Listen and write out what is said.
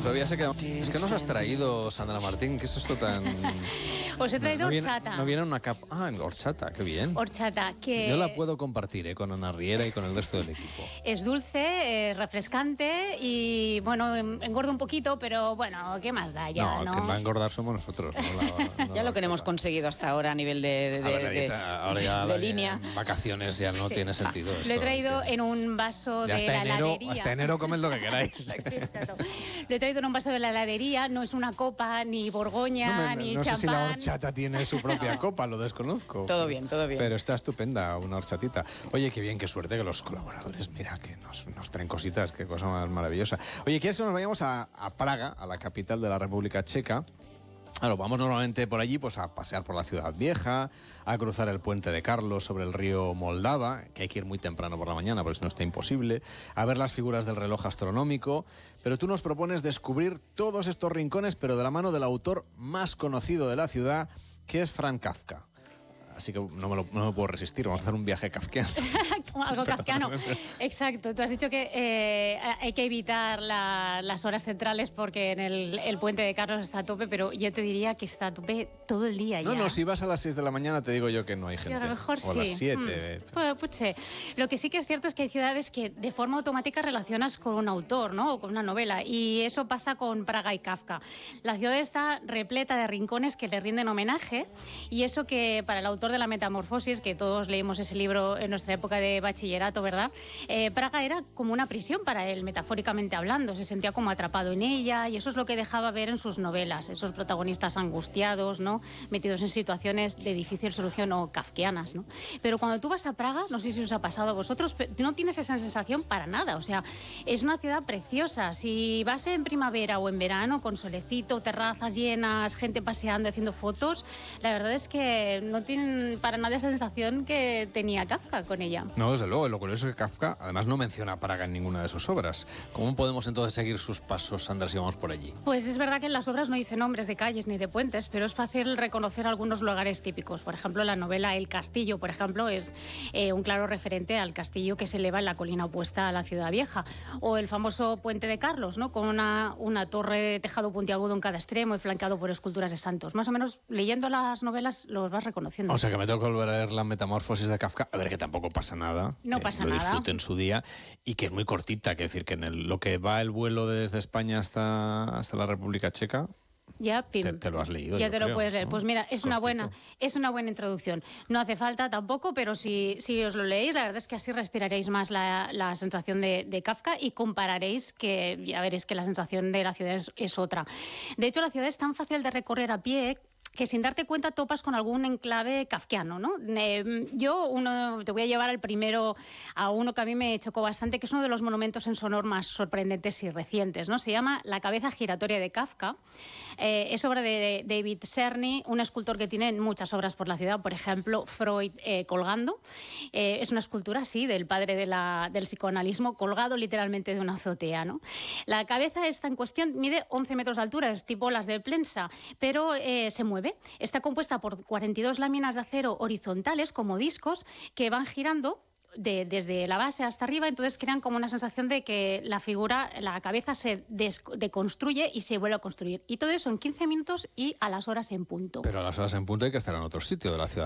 Todavía se queda... Es que nos has traído, Sandra Martín, ¿qué es esto tan...? Os he traído horchata. No viene una capa... Ah, horchata, qué bien. Horchata, que... Yo la puedo compartir con Ana Riera y con el resto del equipo. Es dulce, refrescante y, bueno, engorda un poquito, pero, bueno, ¿qué más da ya? No, quien va a engordar somos nosotros. Ya lo que no hemos conseguido hasta ahora a nivel de línea. Vacaciones ya no tiene sentido esto. Lo he traído en un vaso de la heladería. Hasta enero comed lo que queráis. Exacto. Lo he traído en un vaso de la heladería, no es una copa, ni borgoña, ni champán. No sé si la horchata tiene su propia copa, lo desconozco. Todo bien, todo bien. Pero está estupenda, una horchatita. Oye, qué bien, qué suerte que los colaboradores, mira, que nos traen cositas, qué cosa más maravillosa. Oye, ¿quieres que nos vayamos a Praga, a la capital de la República Checa? Claro, vamos normalmente por allí pues a pasear por la ciudad vieja, a cruzar el puente de Carlos sobre el río Moldava, que hay que ir muy temprano por la mañana, por eso no está imposible, a ver las figuras del reloj astronómico, pero tú nos propones descubrir todos estos rincones, pero de la mano del autor más conocido de la ciudad, que es Franz Kafka. Así que no me puedo resistir, vamos a hacer un viaje kafkiano. Algo kafkiano. Exacto, tú has dicho que hay que evitar las horas centrales porque en el puente de Carlos está a tope, pero yo te diría que está a tope todo el día ya. No, si vas a las 6 de la mañana te digo yo que no hay gente. A lo mejor o sí. a las 7. Puche. Lo que sí que es cierto es que hay ciudades que de forma automática relacionas con un autor, ¿no? O con una novela, y eso pasa con Praga y Kafka. La ciudad está repleta de rincones que le rinden homenaje, y eso que para el autor de La Metamorfosis, que todos leímos ese libro en nuestra época de bachillerato, ¿verdad? Praga era como una prisión para él, metafóricamente hablando, se sentía como atrapado en ella, y eso es lo que dejaba ver en sus novelas, esos protagonistas angustiados, ¿no? Metidos en situaciones de difícil solución o kafkianas, ¿no? Pero cuando tú vas a Praga, no sé si os ha pasado a vosotros, no tienes esa sensación para nada, o sea, es una ciudad preciosa. Si vas en primavera o en verano, con solecito, terrazas llenas, gente paseando, haciendo fotos, la verdad es que no tienen para nada esa sensación que tenía Kafka con ella. No, desde luego, lo curioso es que Kafka además no menciona Praga en ninguna de sus obras. ¿Cómo podemos entonces seguir sus pasos, Sandra, si vamos por allí? Pues es verdad que en las obras no dice nombres de calles ni de puentes, pero es fácil reconocer algunos lugares típicos. Por ejemplo, la novela El Castillo, por ejemplo, es un claro referente al castillo que se eleva en la colina opuesta a la ciudad vieja. O el famoso puente de Carlos, ¿no? Con una torre de tejado puntiagudo en cada extremo y flanqueado por esculturas de santos. Más o menos, leyendo las novelas, los vas reconociendo. O sea que me tengo que volver a leer La Metamorfosis de Kafka, a ver, que tampoco pasa nada. No pasa nada. Lo disfrute en su día y que es muy cortita, que decir que lo que va el vuelo desde España hasta la República Checa... Ya, pim. Te lo has leído. Ya te lo creo, puedes leer. ¿no? Pues mira, es una buena introducción. No hace falta tampoco, pero si os lo leéis, la verdad es que así respiraréis más la sensación de Kafka y compararéis, que ya veréis que la sensación de la ciudad es otra. De hecho, la ciudad es tan fácil de recorrer a pie que sin darte cuenta topas con algún enclave kafkiano, ¿no? Te voy a llevar a uno que a mí me chocó bastante, que es uno de los monumentos en su honor más sorprendentes y recientes, ¿no? Se llama La cabeza giratoria de Kafka. Es obra de David Czerny, un escultor que tiene muchas obras por la ciudad, por ejemplo, Freud colgando. Es una escultura, sí, del padre del psicoanalismo, colgado literalmente de una azotea, ¿no? La cabeza esta en cuestión mide 11 metros de altura, es tipo las de Plensa, pero se mueve. Está compuesta por 42 láminas de acero horizontales como discos que van girando desde la base hasta arriba, entonces crean como una sensación de que la cabeza se deconstruye y se vuelve a construir. Y todo eso en 15 minutos y a las horas en punto. Pero a las horas en punto hay que estar en otro sitio de la ciudad